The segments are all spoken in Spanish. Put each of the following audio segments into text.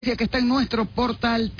que está en nuestro portal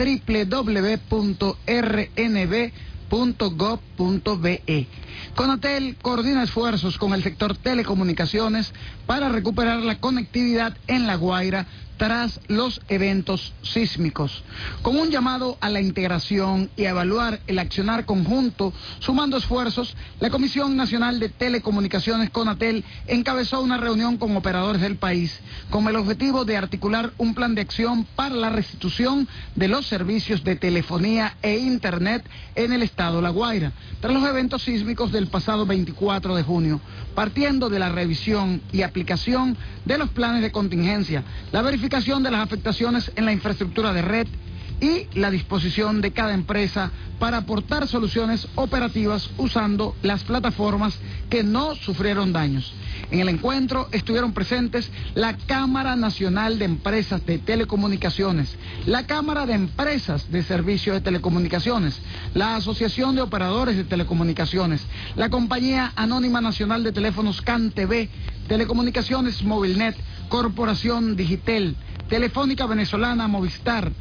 www.rnb.gov.be. Conatel coordina esfuerzos con el sector telecomunicaciones para recuperar la conectividad en La Guaira tras los eventos sísmicos, con un llamado a la integración y a evaluar el accionar conjunto, sumando esfuerzos. La Comisión Nacional de Telecomunicaciones, Conatel, encabezó una reunión con operadores del país con el objetivo de articular un plan de acción para la restitución de los servicios de telefonía e internet en el estado La Guaira, tras los eventos sísmicos del pasado 24 de junio, partiendo de la revisión y aplicación de los planes de contingencia, la verificación de las afectaciones en la infraestructura de red y la disposición de cada empresa para aportar soluciones operativas usando las plataformas que no sufrieron daños. En el encuentro estuvieron presentes la Cámara Nacional de Empresas de Telecomunicaciones, la Cámara de Empresas de Servicios de Telecomunicaciones, la Asociación de Operadores de Telecomunicaciones, la Compañía Anónima Nacional de Teléfonos CanTV, Telecomunicaciones Movilnet, Corporación Digitel, Telefónica Venezolana, Movistar,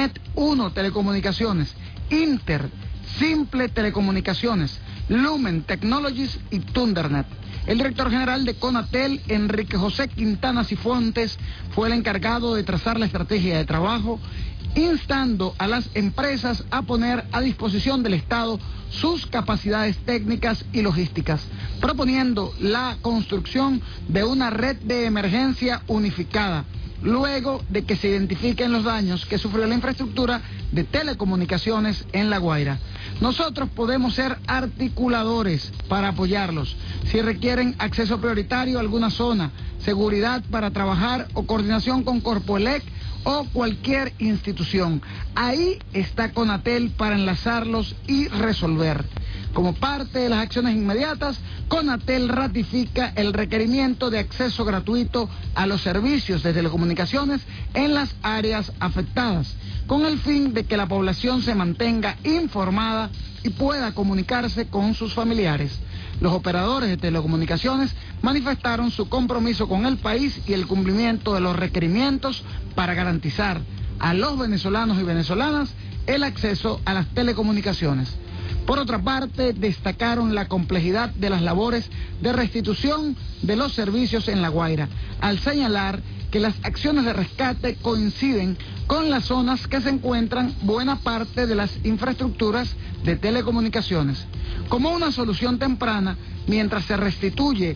Net1 Telecomunicaciones, Inter, Simple Telecomunicaciones, Lumen Technologies y Thundernet. El director general de Conatel, Enrique José Quintana Cifuentes, fue el encargado de trazar la estrategia de trabajo, instando a las empresas a poner a disposición del Estado sus capacidades técnicas y logísticas, proponiendo la construcción de una red de emergencia unificada, luego de que se identifiquen los daños que sufrió la infraestructura de telecomunicaciones en La Guaira. Nosotros podemos ser articuladores para apoyarlos. Si requieren acceso prioritario a alguna zona, seguridad para trabajar o coordinación con Corpoelec o cualquier institución, ahí está Conatel para enlazarlos y resolver. Como parte de las acciones inmediatas, Conatel ratifica el requerimiento de acceso gratuito a los servicios de telecomunicaciones en las áreas afectadas, con el fin de que la población se mantenga informada y pueda comunicarse con sus familiares. Los operadores de telecomunicaciones manifestaron su compromiso con el país y el cumplimiento de los requerimientos para garantizar a los venezolanos y venezolanas el acceso a las telecomunicaciones. Por otra parte, destacaron la complejidad de las labores de restitución de los servicios en La Guaira, al señalar que las acciones de rescate coinciden con las zonas que se encuentran buena parte de las infraestructuras de telecomunicaciones. Como una solución temprana, mientras se restituye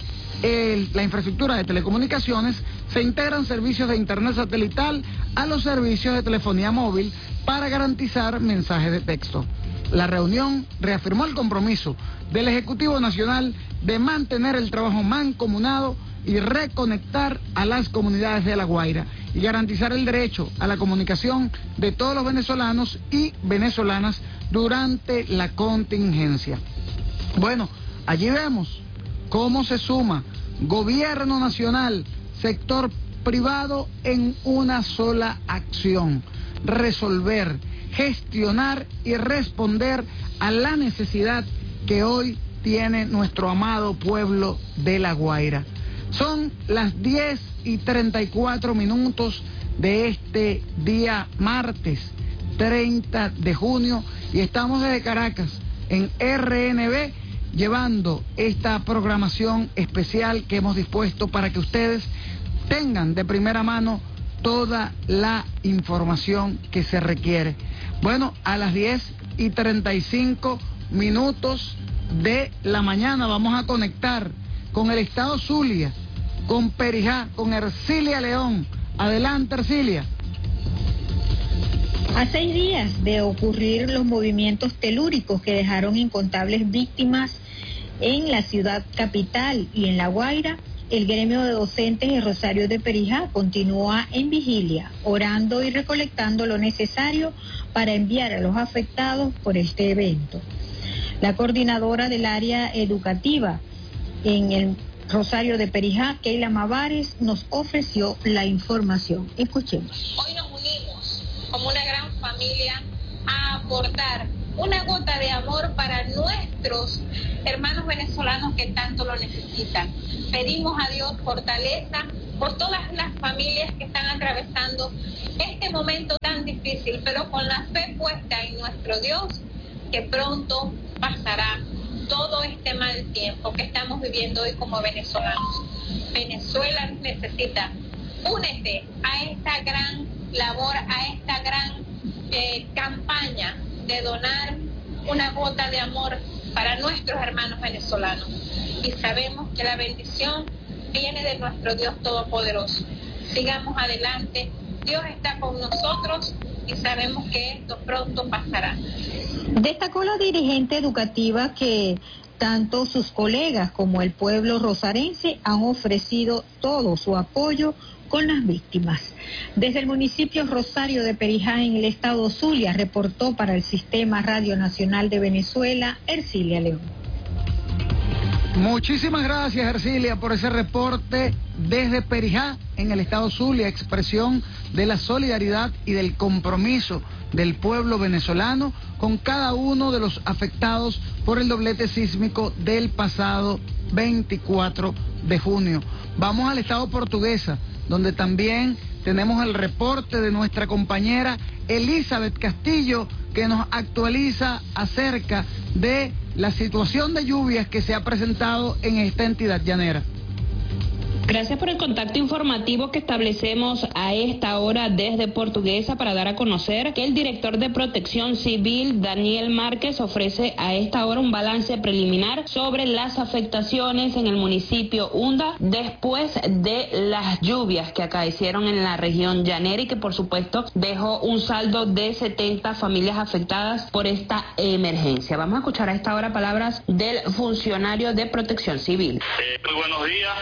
la infraestructura de telecomunicaciones, se integran servicios de internet satelital a los servicios de telefonía móvil para garantizar mensajes de texto. La reunión reafirmó el compromiso del Ejecutivo Nacional de mantener el trabajo mancomunado y reconectar a las comunidades de La Guaira y garantizar el derecho a la comunicación de todos los venezolanos y venezolanas durante la contingencia. Bueno, allí vemos cómo se suma gobierno nacional, sector privado en una sola acción: resolver, gestionar y responder a la necesidad que hoy tiene nuestro amado pueblo de La Guaira. Son las 10:34 de este día martes 30 de junio y estamos desde Caracas en RNB llevando esta programación especial que hemos dispuesto para que ustedes tengan de primera mano toda la información que se requiere. Bueno, a las 10:35 de la mañana vamos a conectar con el estado Zulia, con Perijá, con Ercilia León. Adelante, Ercilia. A 6 días de ocurrir los movimientos telúricos que dejaron incontables víctimas en la ciudad capital y en La Guaira, el gremio de docentes de Rosario de Perijá continúa en vigilia, orando y recolectando lo necesario para enviar a los afectados por este evento. La coordinadora del área educativa en el Rosario de Perijá, Keila Mavares, nos ofreció la información. Escuchemos. Hoy nos unimos como una gran familia a aportar una gota de amor para nuestros hermanos venezolanos que tanto lo necesitan. Pedimos a Dios fortaleza por todas las familias que están atravesando este este momento tan difícil, pero con la fe puesta en nuestro Dios, que pronto pasará todo este mal tiempo que estamos viviendo hoy como venezolanos. Venezuela necesita, únete a esta gran labor, a esta gran campaña de donar una gota de amor para nuestros hermanos venezolanos. Y sabemos que la bendición viene de nuestro Dios Todopoderoso. Sigamos adelante, Dios está con nosotros y sabemos que esto pronto pasará. Destacó la dirigente educativa que tanto sus colegas como el pueblo rosarense han ofrecido todo su apoyo con las víctimas. Desde el municipio Rosario de Perijá, en el estado Zulia, reportó para el Sistema Radio Nacional de Venezuela, Ercilia León. Muchísimas gracias, Ercilia, por ese reporte desde Perijá, en el estado Zulia, expresión de la solidaridad y del compromiso del pueblo venezolano con cada uno de los afectados por el doblete sísmico del pasado 24 de junio. Vamos al estado Portuguesa, donde también tenemos el reporte de nuestra compañera Elizabeth Castillo, que nos actualiza acerca de la situación de lluvias que se ha presentado en esta entidad llanera. Gracias por el contacto informativo que establecemos a esta hora desde Portuguesa para dar a conocer que el director de Protección Civil, Daniel Márquez, ofrece a esta hora un balance preliminar sobre las afectaciones en el municipio Unda después de las lluvias que acaecieron en la región llanera y que por supuesto dejó un saldo de 70 familias afectadas por esta emergencia. Vamos a escuchar a esta hora palabras del funcionario de Protección Civil. Muy buenos días.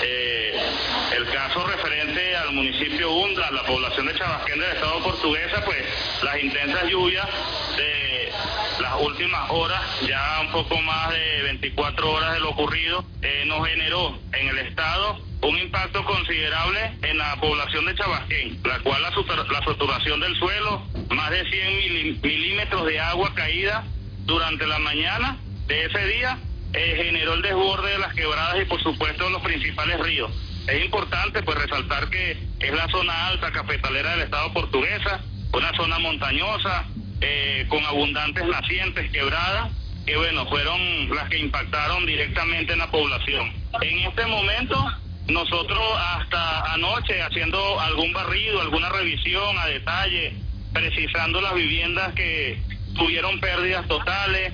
El caso referente al municipio Unda, la población de Chabasquén del estado Portuguesa, pues las intensas lluvias de las últimas horas, ya un poco más de 24 horas de lo ocurrido, nos generó en el estado un impacto considerable en la población de Chabasquén, la cual la saturación del suelo, más de 100 milímetros de agua caída durante la mañana de ese día, generó el desborde de las quebradas y por supuesto de los principales ríos. Es importante pues resaltar que es la zona alta cafetalera del estado Portuguesa, una zona montañosa, con abundantes nacientes, quebradas, que bueno, fueron las que impactaron directamente en la población. En este momento, nosotros hasta anoche haciendo algún barrido, alguna revisión a detalle, precisando las viviendas que tuvieron pérdidas totales,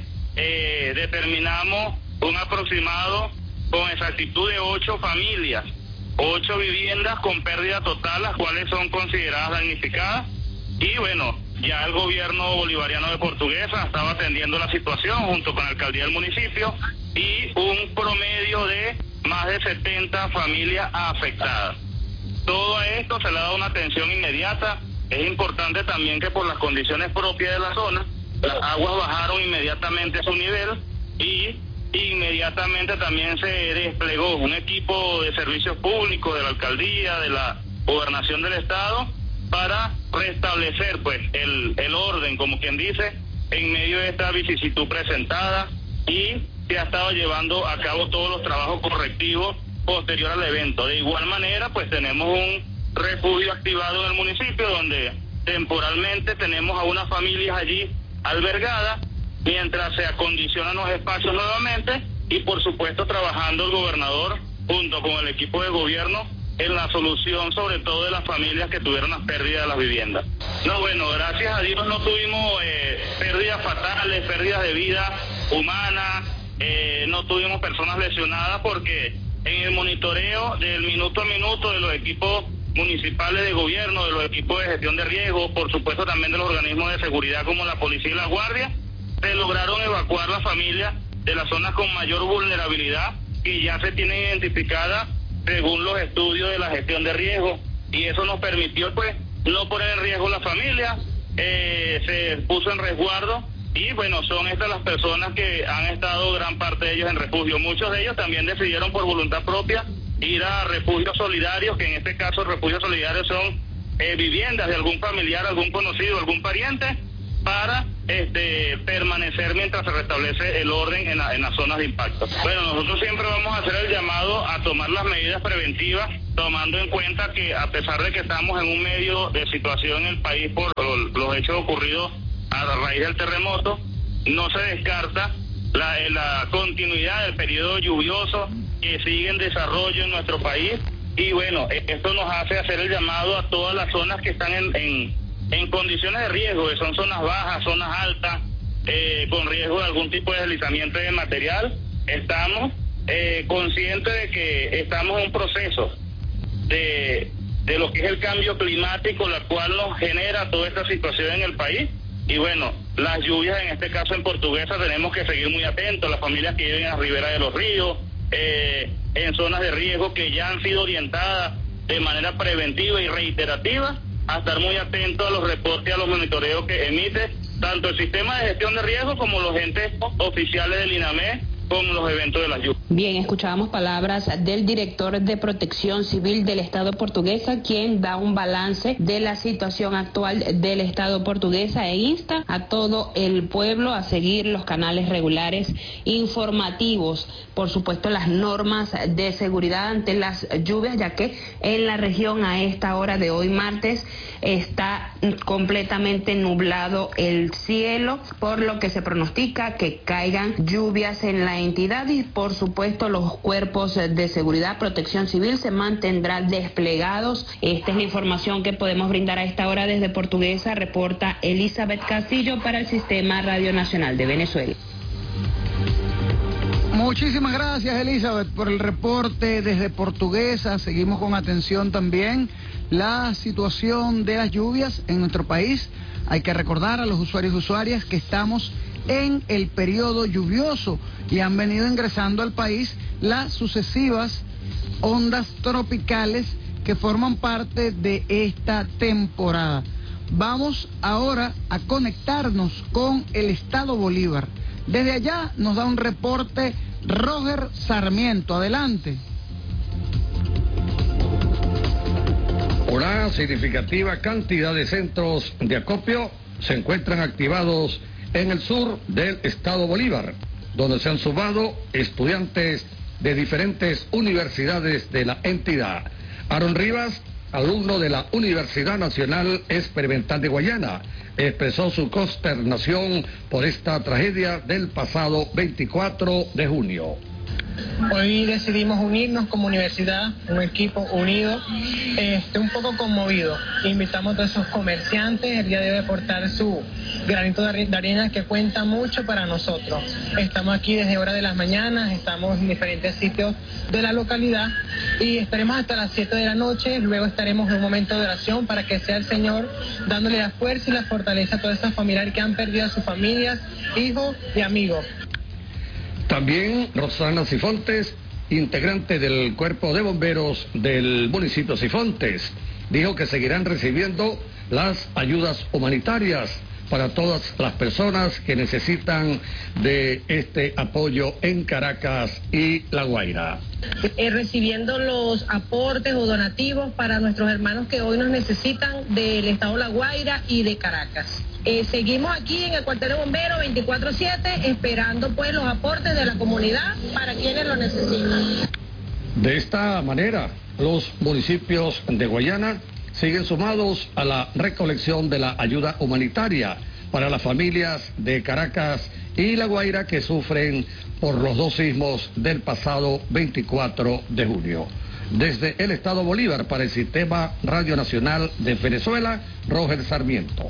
determinamos un aproximado con exactitud de 8 familias, 8 viviendas con pérdida total, las cuales son consideradas damnificadas. Y bueno, ya el gobierno bolivariano de Portuguesa estaba atendiendo la situación junto con la alcaldía del municipio y un promedio de más de 70 familias afectadas. Todo esto se le ha dado una atención inmediata. Es importante también que por las condiciones propias de la zona, las aguas bajaron inmediatamente a su nivel y inmediatamente también se desplegó un equipo de servicios públicos de la alcaldía, de la gobernación del estado, para restablecer pues el orden, como quien dice, en medio de esta vicisitud presentada, y se ha estado llevando a cabo todos los trabajos correctivos posterior al evento. De igual manera, pues tenemos un refugio activado en el municipio donde temporalmente tenemos a unas familias allí albergadas mientras se acondicionan los espacios nuevamente, y por supuesto trabajando el gobernador junto con el equipo de gobierno en la solución sobre todo de las familias que tuvieron las pérdidas de las viviendas. No, bueno, gracias a Dios no tuvimos pérdidas fatales, pérdidas de vida humana, no tuvimos personas lesionadas, porque en el monitoreo del minuto a minuto de los equipos municipales de gobierno, de los equipos de gestión de riesgo, por supuesto también de los organismos de seguridad como la policía y la guardia, se lograron evacuar las familias de las zonas con mayor vulnerabilidad y ya se tienen identificadas según los estudios de la gestión de riesgo, y eso nos permitió pues no poner en riesgo la familia, se puso en resguardo, y bueno, son estas las personas que han estado gran parte de ellos en refugio. Muchos de ellos también decidieron por voluntad propia ir a refugios solidarios, que en este caso refugios solidarios son viviendas de algún familiar, algún conocido, algún pariente, para permanecer mientras se restablece el orden en las zonas de impacto. Bueno, nosotros siempre vamos a hacer el llamado a tomar las medidas preventivas, tomando en cuenta que a pesar de que estamos en un medio de situación en el país por los hechos ocurridos a raíz del terremoto, no se descarta la continuidad del periodo lluvioso que sigue en desarrollo en nuestro país, y bueno, esto nos hace hacer el llamado a todas las zonas que están en condiciones de riesgo, que son zonas bajas, zonas altas, con riesgo de algún tipo de deslizamiento de material. Estamos conscientes de que estamos en un proceso de lo que es el cambio climático, la cual nos genera toda esta situación en el país. Y bueno, las lluvias, en este caso en Portuguesa, tenemos que seguir muy atentos, las familias que viven a la ribera de los ríos, en zonas de riesgo que ya han sido orientadas de manera preventiva y reiterativa, a estar muy atentos a los reportes y a los monitoreos que emite tanto el sistema de gestión de riesgo como los entes oficiales del INAME con los eventos de las lluvias. Bien, escuchábamos palabras del director de Protección Civil del Estado Portuguesa, quien da un balance de la situación actual del Estado Portuguesa e insta a todo el pueblo a seguir los canales regulares informativos, por supuesto las normas de seguridad ante las lluvias, ya que en la región a esta hora de hoy martes está completamente nublado el cielo, por lo que se pronostica que caigan lluvias en la entidad y por supuesto los cuerpos de seguridad, Protección Civil se mantendrán desplegados. Esta es la información que podemos brindar a esta hora desde Portuguesa, reporta Elizabeth Castillo para el Sistema Radio Nacional de Venezuela. Muchísimas gracias, Elizabeth, por el reporte desde Portuguesa. Seguimos con atención también la situación de las lluvias en nuestro país. Hay que recordar a los usuarios y usuarias que estamos en el periodo lluvioso y han venido ingresando al país las sucesivas ondas tropicales que forman parte de esta temporada. Vamos ahora a conectarnos con el Estado Bolívar. Desde allá nos da un reporte Roger Sarmiento. Adelante. Una significativa cantidad de centros de acopio se encuentran activados en el sur del Estado Bolívar, donde se han sumado estudiantes de diferentes universidades de la entidad. Aaron Rivas, alumno de la Universidad Nacional Experimental de Guayana, expresó su consternación por esta tragedia del pasado 24 de junio. Hoy decidimos unirnos como universidad, un equipo unido, un poco conmovido. Invitamos a todos esos comerciantes el día de hoy a aportar su granito de arena que cuenta mucho para nosotros. Estamos aquí desde horas de las mañanas, estamos en diferentes sitios de la localidad y estaremos hasta las 7 de la noche, luego estaremos en un momento de oración para que sea el Señor dándole la fuerza y la fortaleza a todos esos familiares que han perdido a sus familias, hijos y amigos. También Rosana Sifontes, integrante del Cuerpo de Bomberos del municipio Sifontes, dijo que seguirán recibiendo las ayudas humanitarias para todas las personas que necesitan de este apoyo en Caracas y La Guaira. Recibiendo los aportes o donativos para nuestros hermanos que hoy nos necesitan del estado La Guaira y de Caracas. Seguimos aquí en el cuartel de bomberos 24/7 esperando pues los aportes de la comunidad para quienes lo necesitan. De esta manera, los municipios de Guayana siguen sumados a la recolección de la ayuda humanitaria para las familias de Caracas y La Guaira que sufren por los dos sismos del pasado 24 de junio. Desde el Estado Bolívar para el Sistema Radio Nacional de Venezuela, Roger Sarmiento.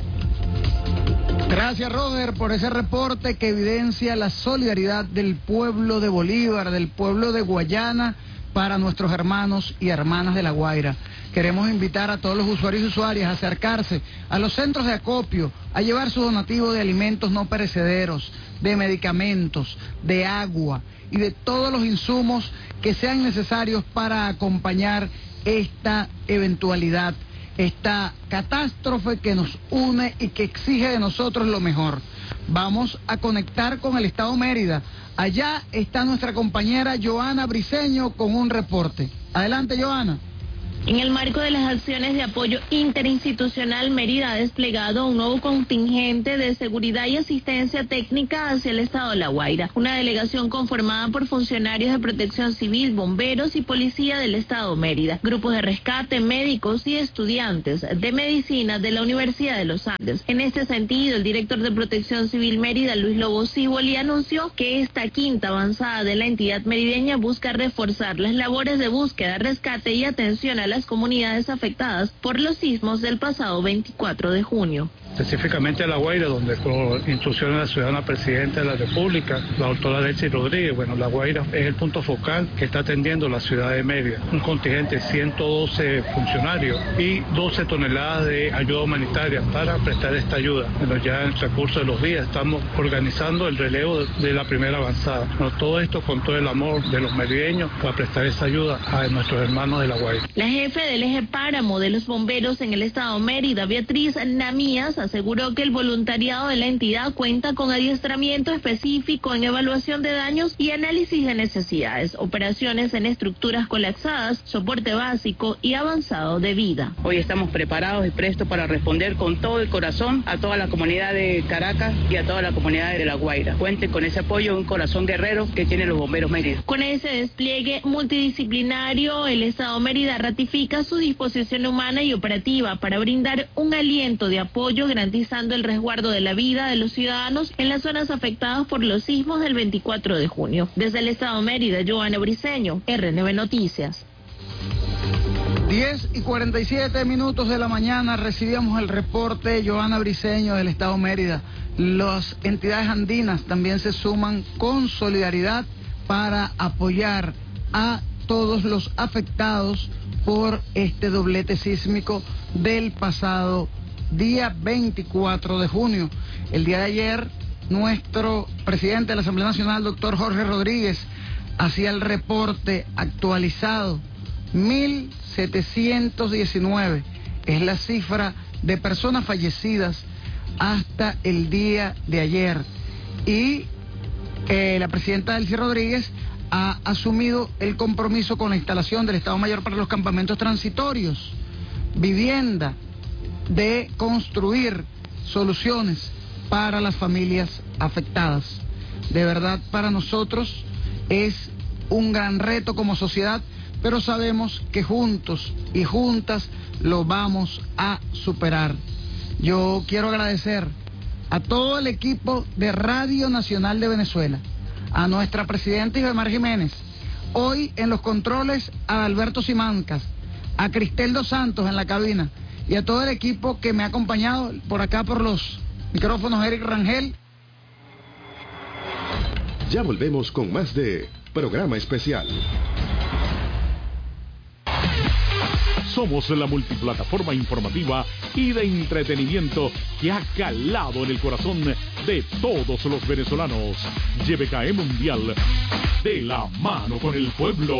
Gracias, Roger, por ese reporte que evidencia la solidaridad del pueblo de Bolívar, del pueblo de Guayana, para nuestros hermanos y hermanas de La Guaira. Queremos invitar a todos los usuarios y usuarias a acercarse a los centros de acopio, a llevar su donativo de alimentos no perecederos, de medicamentos, de agua y de todos los insumos que sean necesarios para acompañar esta eventualidad, esta catástrofe que nos une y que exige de nosotros lo mejor. Vamos a conectar con el Estado Mérida. Allá está nuestra compañera Joana Briceño con un reporte. Adelante, Joana. En el marco de las acciones de apoyo interinstitucional, Mérida ha desplegado un nuevo contingente de seguridad y asistencia técnica hacia el estado de La Guaira. Una delegación conformada por funcionarios de protección civil, bomberos y policía del estado Mérida, grupos de rescate, médicos y estudiantes de medicina de la Universidad de los Andes. En este sentido, el director de Protección Civil Mérida, Luis Lobo Ciboli, anunció que esta quinta avanzada de la entidad merideña busca reforzar las labores de búsqueda, rescate y atención a las comunidades afectadas por los sismos del pasado 24 de junio. Específicamente a La Guaira, donde por instrucciones de la ciudadana presidenta de la República, la doctora Delcy Rodríguez, La Guaira es el punto focal que está atendiendo la ciudad de Mérida. Un contingente de 112 funcionarios y 12 toneladas de ayuda humanitaria para prestar esta ayuda. Ya en el transcurso de los días estamos organizando el relevo de la primera avanzada. Todo esto con todo el amor de los merideños para prestar esta ayuda a nuestros hermanos de La Guaira. La jefe del eje Páramo de los bomberos en el estado Mérida, Beatriz Namías, aseguró que el voluntariado de la entidad cuenta con adiestramiento específico en evaluación de daños y análisis de necesidades, operaciones en estructuras colapsadas, soporte básico y avanzado de vida. Hoy estamos preparados y prestos para responder con todo el corazón a toda la comunidad de Caracas y a toda la comunidad de La Guaira. Cuenten con ese apoyo, un corazón guerrero que tienen los bomberos Mérida. Con ese despliegue multidisciplinario, el estado Mérida ratifica su disposición humana y operativa para brindar un aliento de apoyo, garantizando el resguardo de la vida de los ciudadanos en las zonas afectadas por los sismos del 24 de junio. Desde el estado Mérida, Joana Briceño, RNB Noticias. 10:47 de la mañana recibíamos el reporte Joana Briceño del estado Mérida. Las entidades andinas también se suman con solidaridad para apoyar a todos los afectados por este doblete sísmico del pasado día 24 de junio. El día de ayer, nuestro presidente de la Asamblea Nacional, doctor Jorge Rodríguez, hacía el reporte actualizado. 1.719 es la cifra de personas fallecidas hasta el día de ayer. Y la presidenta Delcy Rodríguez ha asumido el compromiso con la instalación del Estado Mayor para los campamentos transitorios, vivienda, de construir soluciones para las familias afectadas. De verdad, para nosotros es un gran reto como sociedad, pero sabemos que juntos y juntas lo vamos a superar. Yo quiero agradecer a todo el equipo de Radio Nacional de Venezuela, a nuestra presidenta Ibemar Jiménez, hoy en los controles a Alberto Simancas, a Cristel Dos Santos en la cabina, y a todo el equipo que me ha acompañado por acá por los micrófonos, Eric Rangel. Ya volvemos con más de Programa Especial. Somos la multiplataforma informativa y de entretenimiento que ha calado en el corazón de todos los venezolanos. YBKE Mundial, de la mano con el pueblo.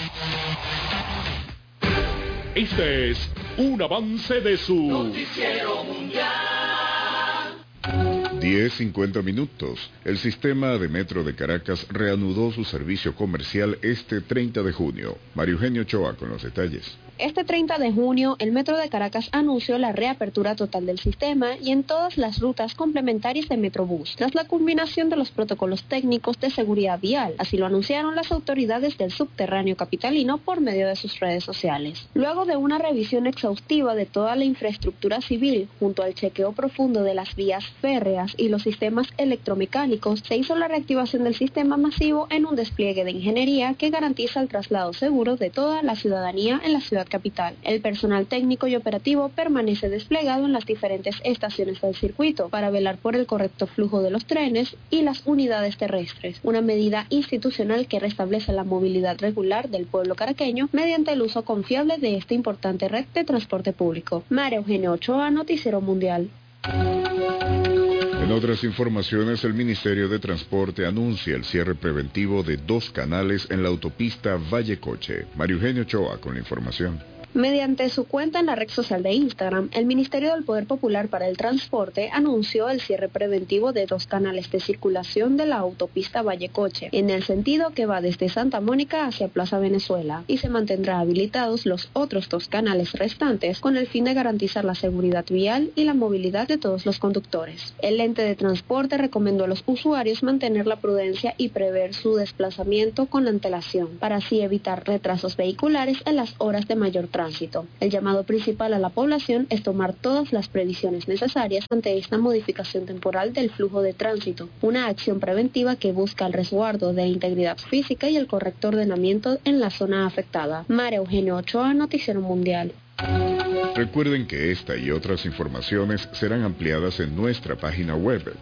Este es un avance de su Noticiero Mundial. 10:50 minutos. El sistema de metro de Caracas reanudó su servicio comercial este 30 de junio. Mario Eugenio Ochoa con los detalles. Este 30 de junio, el Metro de Caracas anunció la reapertura total del sistema y en todas las rutas complementarias de Metrobús, tras la culminación de los protocolos técnicos de seguridad vial. Así lo anunciaron las autoridades del subterráneo capitalino por medio de sus redes sociales. Luego de una revisión exhaustiva de toda la infraestructura civil, junto al chequeo profundo de las vías férreas y los sistemas electromecánicos, se hizo la reactivación del sistema masivo en un despliegue de ingeniería que garantiza el traslado seguro de toda la ciudadanía en la ciudad capital. El personal técnico y operativo permanece desplegado en las diferentes estaciones del circuito para velar por el correcto flujo de los trenes y las unidades terrestres, una medida institucional que restablece la movilidad regular del pueblo caraqueño mediante el uso confiable de esta importante red de transporte público. María Eugenia Ochoa, Noticiero Mundial. En otras informaciones, el Ministerio de Transporte anuncia el cierre preventivo de 2 canales en la autopista Valle Coche. Mario Eugenio Ochoa con la información. Mediante su cuenta en la red social de Instagram, el Ministerio del Poder Popular para el Transporte anunció el cierre preventivo de 2 canales de circulación de la autopista Vallecoche, en el sentido que va desde Santa Mónica hacia Plaza Venezuela, y se mantendrá habilitados los otros 2 canales restantes con el fin de garantizar la seguridad vial y la movilidad de todos los conductores. El ente de transporte recomendó a los usuarios mantener la prudencia y prever su desplazamiento con antelación, para así evitar retrasos vehiculares en las horas de mayor tránsito. El llamado principal a la población es tomar todas las previsiones necesarias ante esta modificación temporal del flujo de tránsito, una acción preventiva que busca el resguardo de la integridad física y el correcto ordenamiento en la zona afectada. María Eugenia Ochoa, Noticiero Mundial. Recuerden que esta y otras informaciones serán ampliadas en nuestra página web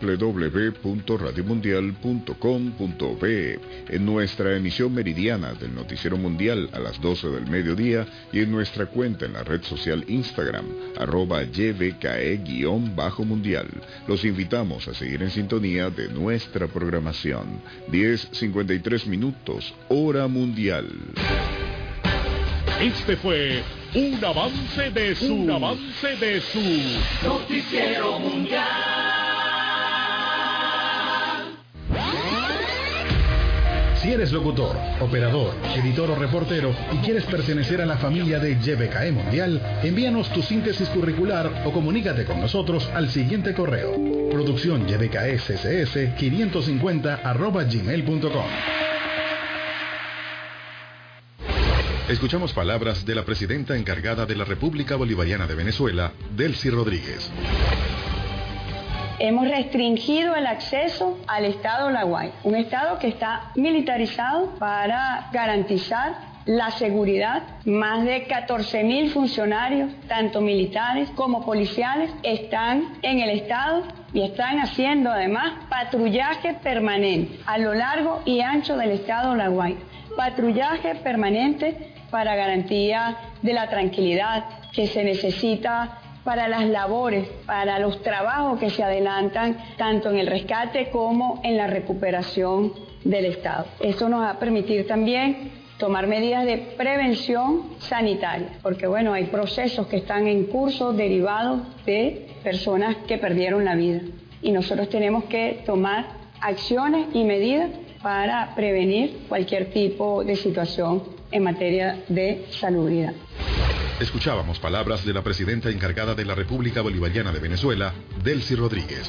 www.radiomundial.com.be, en nuestra emisión meridiana del Noticiero Mundial a las 12 del mediodía y en nuestra cuenta en la red social Instagram, @YBKE_mundial. Los invitamos a seguir en sintonía de nuestra programación. 10:53 minutos, hora mundial. Este fue un avance de su Noticiero Mundial. Si eres locutor, operador, editor o reportero y quieres pertenecer a la familia de YBKE Mundial, envíanos tu síntesis curricular o comunícate con nosotros al siguiente correo: producciónybksss550@gmail.com. Escuchamos palabras de la presidenta encargada de la República Bolivariana de Venezuela, Delcy Rodríguez. Hemos restringido el acceso al estado La Guaira, un estado que está militarizado para garantizar la seguridad. Más de 14.000 funcionarios, tanto militares como policiales, están en el estado y están haciendo además patrullaje permanente a lo largo y ancho del estado La Guaira. Patrullaje permanente para garantía de la tranquilidad que se necesita para las labores, para los trabajos que se adelantan tanto en el rescate como en la recuperación del Estado. Esto nos va a permitir también tomar medidas de prevención sanitaria, porque bueno, hay procesos que están en curso derivados de personas que perdieron la vida y nosotros tenemos que tomar acciones y medidas para prevenir cualquier tipo de situación en materia de salubridad. Escuchábamos palabras de la presidenta encargada de la República Bolivariana de Venezuela, Delcy Rodríguez.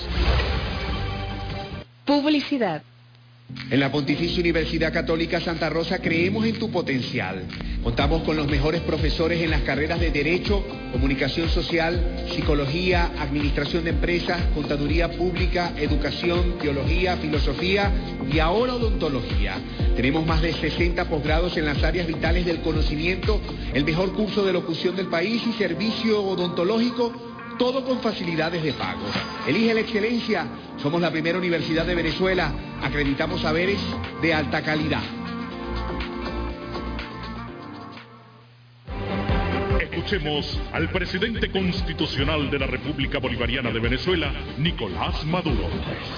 Publicidad. En la Pontificia Universidad Católica Santa Rosa creemos en tu potencial. Contamos con los mejores profesores en las carreras de Derecho, Comunicación Social, Psicología, Administración de Empresas, Contaduría Pública, Educación, Teología, Filosofía y ahora Odontología. Tenemos más de 60 posgrados en las áreas vitales del conocimiento, el mejor curso de locución del país y servicio odontológico, todo con facilidades de pago. Elige la excelencia. Somos la primera universidad de Venezuela. Acreditamos saberes de alta calidad. Escuchemos al presidente constitucional de la República Bolivariana de Venezuela, Nicolás Maduro.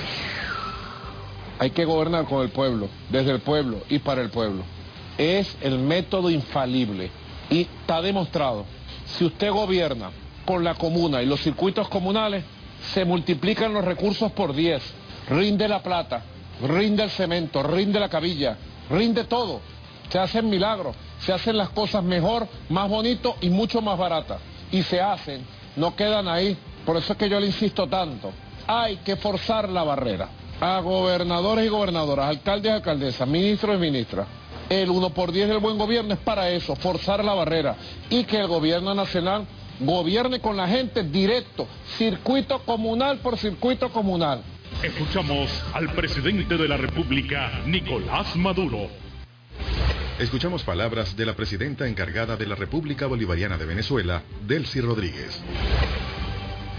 Hay que gobernar con el pueblo, desde el pueblo y para el pueblo. Es el método infalible y está demostrado. Si usted gobierna con la comuna y los circuitos comunales, se multiplican los recursos por 10, rinde la plata, rinde el cemento, rinde la cabilla, rinde todo, se hacen milagros, se hacen las cosas mejor, más bonito y mucho más baratas, y se hacen, no quedan ahí. Por eso es que yo le insisto tanto, hay que forzar la barrera a gobernadores y gobernadoras, alcaldes y alcaldesas, ministros y ministras. El 1/10 del buen gobierno es para eso, forzar la barrera, y que el gobierno nacional gobierne con la gente directo, circuito comunal por circuito comunal. Escuchamos al presidente de la República, Nicolás Maduro. Escuchamos palabras de la presidenta encargada de la República Bolivariana de Venezuela, Delcy Rodríguez.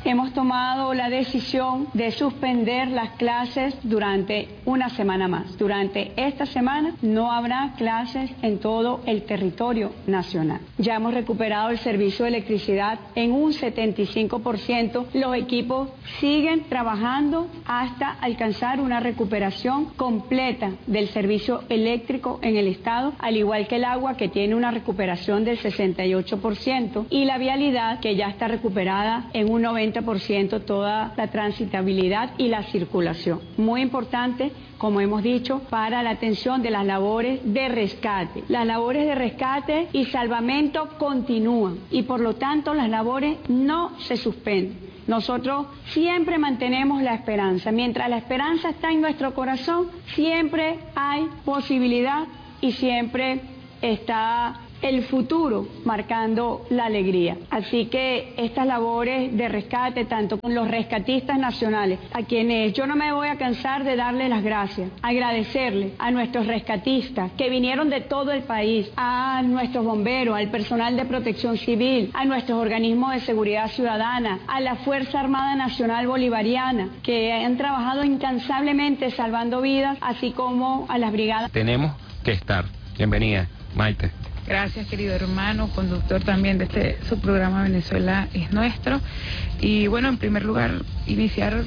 hemos tomado la decisión de suspender las clases durante una semana más. Durante esta semana no habrá clases en todo el territorio nacional. Ya hemos recuperado el servicio de electricidad en un 75%. Los equipos siguen trabajando hasta alcanzar una recuperación completa del servicio eléctrico en el estado, al igual que el agua, que tiene una recuperación del 68%, y la vialidad, que ya está recuperada en un 90%, toda la transitabilidad y la circulación. Muy importante, como hemos dicho, para la atención de las labores de rescate. Las labores de rescate y salvamento continúan y por lo tanto las labores no se suspenden. Nosotros siempre mantenemos la esperanza. Mientras la esperanza está en nuestro corazón, siempre hay posibilidad y siempre está el futuro marcando la alegría. Así que estas labores de rescate, tanto con los rescatistas nacionales, a quienes yo no me voy a cansar de darle las gracias, agradecerle a nuestros rescatistas que vinieron de todo el país, a nuestros bomberos, al personal de protección civil, a nuestros organismos de seguridad ciudadana, a la Fuerza Armada Nacional Bolivariana, que han trabajado incansablemente salvando vidas, así como a las brigadas. Tenemos que estar. Bienvenida, Maite. Gracias, querido hermano, conductor también de su programa Venezuela es Nuestro. Y bueno, en primer lugar, iniciar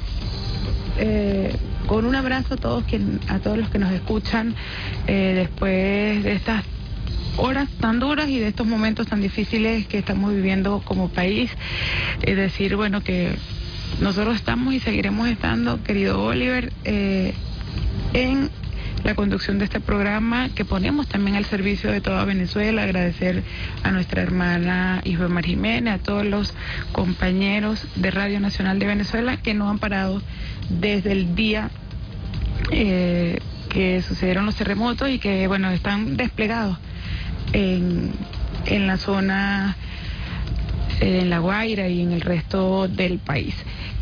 con un abrazo a todos los que nos escuchan después de estas horas tan duras y de estos momentos tan difíciles que estamos viviendo como país. Es decir, bueno, que nosotros estamos y seguiremos estando, querido Oliver, en la conducción de este programa que ponemos también al servicio de toda Venezuela. Agradecer a nuestra hermana Isabel Jiménez, a todos los compañeros de Radio Nacional de Venezuela que no han parado desde el día que sucedieron los terremotos y que, bueno, están desplegados en la zona, en La Guaira y en el resto del país.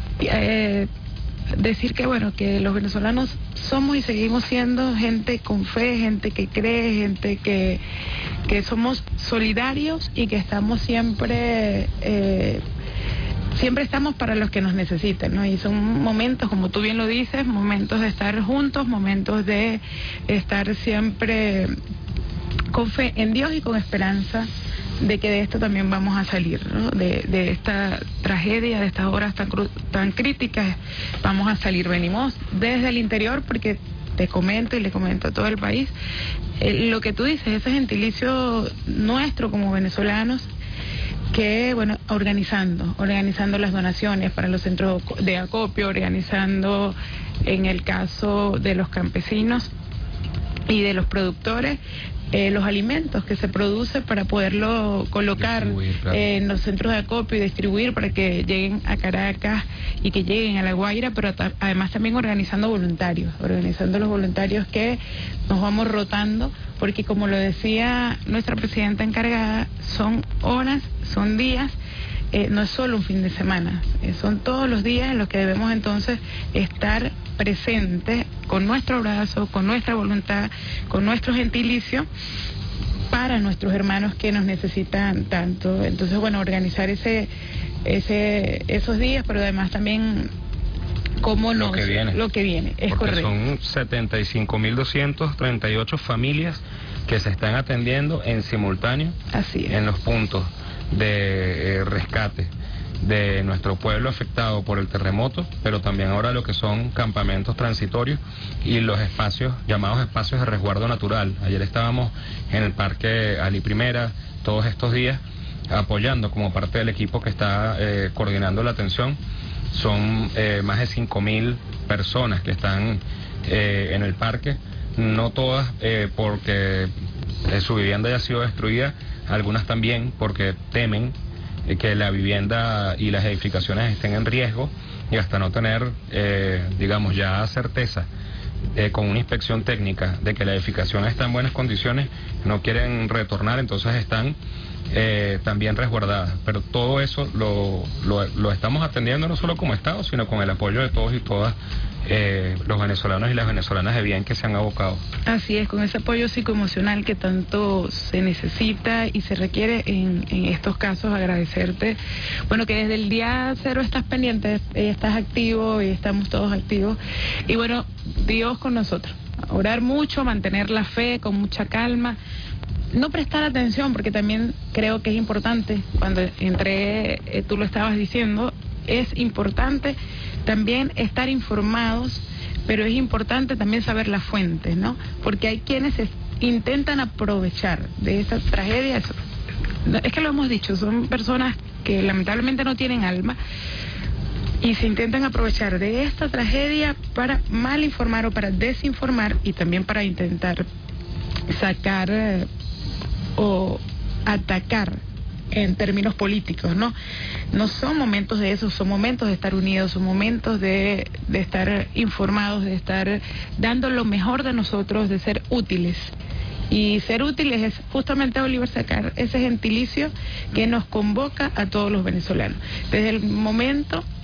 Decir que, bueno, que los venezolanos somos y seguimos siendo gente con fe, gente que cree, gente que somos solidarios y que estamos siempre estamos para los que nos necesitan, ¿no? Y son momentos, como tú bien lo dices, momentos de estar juntos, momentos de estar siempre con fe en Dios y con esperanza de que de esto también vamos a salir, ¿no? De esta tragedia, de estas horas tan críticas, vamos a salir. Venimos desde el interior porque te comento y le comento a todo el país, lo que tú dices, ese gentilicio nuestro como venezolanos, que, bueno, organizando las donaciones para los centros de acopio, organizando en el caso de los campesinos y de los productores, los alimentos que se producen para poderlo colocar en los centros de acopio y distribuir para que lleguen a Caracas y que lleguen a La Guaira, pero además también organizando los voluntarios que nos vamos rotando, porque como lo decía nuestra presidenta encargada, son horas, son días, no es solo un fin de semana, son todos los días en los que debemos entonces estar presentes con nuestro brazo, con nuestra voluntad, con nuestro gentilicio para nuestros hermanos que nos necesitan tanto. Entonces, bueno, organizar esos días, pero además también lo que viene, es porque correcto. Son 75.238 familias que se están atendiendo en simultáneo. Así es. En los puntos de rescate de nuestro pueblo afectado por el terremoto, pero también ahora lo que son campamentos transitorios y los espacios, llamados espacios de resguardo natural. Ayer estábamos en el Parque Ali Primera, todos estos días, apoyando como parte del equipo que está coordinando la atención. Son más de 5.000 personas que están en el parque, no todas porque su vivienda haya sido destruida, algunas también porque temen que la vivienda y las edificaciones estén en riesgo, y hasta no tener, digamos, ya certeza con una inspección técnica de que la edificación está en buenas condiciones, no quieren retornar, entonces están también resguardadas. Pero todo eso lo estamos atendiendo no solo como Estado, sino con el apoyo de todos y todas los venezolanos y las venezolanas de bien que se han abocado. Así es, con ese apoyo psicoemocional que tanto se necesita y se requiere en estos casos. Agradecerte, bueno, que desde el día cero estás pendiente, estás activo y estamos todos activos. Y bueno, Dios con nosotros. Orar mucho, mantener la fe con mucha calma. No prestar atención, porque también creo que es importante, cuando entré, tú lo estabas diciendo, es importante también estar informados, pero es importante también saber las fuentes, ¿no? Porque hay quienes intentan aprovechar de esta tragedia. Es que lo hemos dicho, son personas que lamentablemente no tienen alma y se intentan aprovechar de esta tragedia para mal informar o para desinformar, y también para intentar sacar o atacar en términos políticos, ¿no? No son momentos de eso, son momentos de estar unidos, son momentos de estar informados, de estar dando lo mejor de nosotros, de ser útiles. Y ser útiles es justamente, Oliver, sacar ese gentilicio que nos convoca a todos los venezolanos. Desde el momento